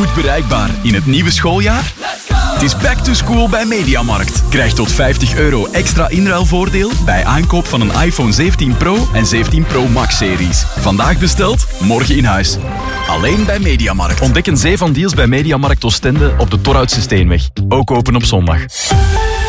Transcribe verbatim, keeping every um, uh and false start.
Goed bereikbaar in het nieuwe schooljaar? Het is back to school bij Mediamarkt. Krijg tot vijftig euro extra inruilvoordeel bij aankoop van een iPhone zeventien Pro en zeventien Pro Max series. Vandaag besteld, morgen in huis. Alleen bij Mediamarkt. Ontdek een zee van deals bij Mediamarkt Oostende op de Torhoutse Steenweg. Ook open op zondag.